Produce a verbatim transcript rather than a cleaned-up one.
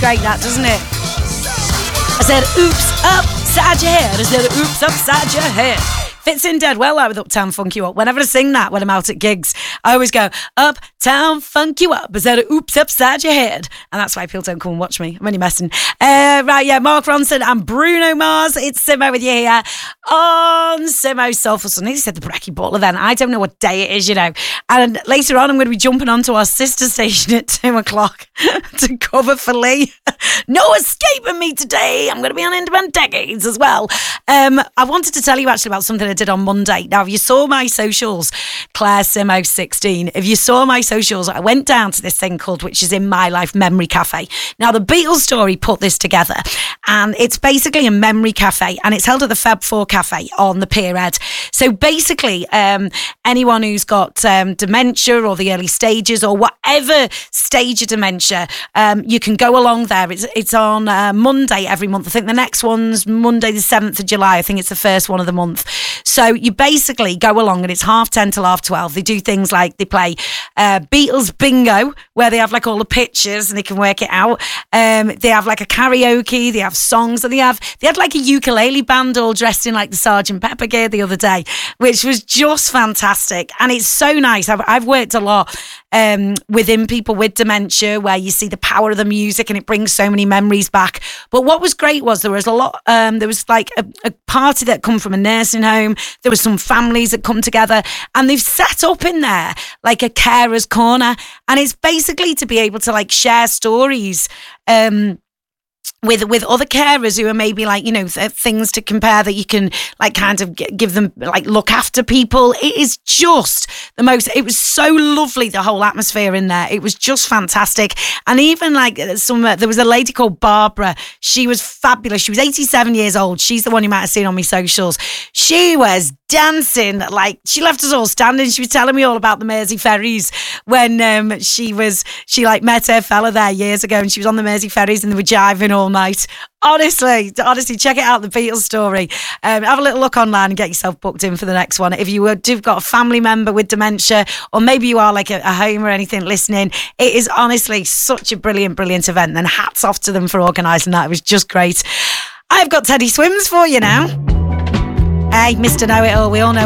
great, that, doesn't it? I said, oops, upside your head. I said, oops, upside your head. Fits in dead well, like, with Uptown Funk You Up. Whenever I sing that when I'm out at gigs, I always go, Uptown Funk You Up. I said, oops, upside your head. And that's why people don't come and watch me. I'm only messing. Uh, right, yeah, Mark Ronson and Bruno Mars. It's Simo with you here on Simo's Soulful Sunday. He said the Brekkie Butler then. I don't know what day it is, you know. And later on, I'm going to be jumping onto our sister station at two o'clock to cover for Lee. No escaping me today. I'm going to be on Independent Decades as well. Um, I wanted to tell you actually about something I did on Monday. Now, if you saw my socials, Claire Simo sixteen, if you saw my socials, I went down to this thing called Which Is In My Life Memory Cafe. Now, the Beatles Story put this together, and it's basically a memory cafe, and it's held at the Feb four Cafe on the Pier Head. So basically, um, anyone who's got um, dementia or the early stages or whatever stage of dementia, um, you can go along there. It's, it's on uh, Monday every month. I think the next one's Monday the seventh of July. I think it's the first one of the month. So you basically go along and it's half ten till half twelve. They do things like they play uh, Beatles bingo, where they have like all the pictures and they can work it out. Um, they have like a karaoke, they have songs, and they have they had like a ukulele band all dressed in like the Sergeant Pepper gear the other day, which was just fantastic. And it's so nice. I've, I've worked a lot um, within people with dementia, where you see the power of the music and it brings so many memories back. But what was great was there was a lot, um, there was like a, a party that come from a nursing home. There were some families that come together, and they've set up in there like a carer's corner, and it's basically to be able to like share stories um with with other carers who are maybe like, you know, th- things to compare that you can like kind of g- give them, like look after people. It is just the most, it was so lovely, the whole atmosphere in there. It was just fantastic. And even like some, uh, there was a lady called Barbara. She was fabulous. She was eighty-seven years old. She's the one you might have seen on my socials. She was dancing, like she left us all standing. She was telling me all about the Mersey ferries when um, she was, she like met her fella there years ago, and she was on the Mersey ferries and they were jiving all night. Honestly, honestly, check it out, the Beatles Story. Um, have a little look online and get yourself booked in for the next one. If you have got a family member with dementia, or maybe you are like a, a home or anything listening, it is honestly such a brilliant, brilliant event. And hats off to them for organising that. It was just great. I've got Teddy Swims for you now. Hey, Mister Know-It-All, we all know